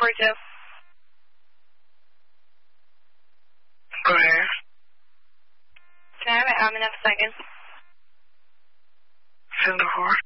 242. Go ahead. Can I have it? In a second. Send the car.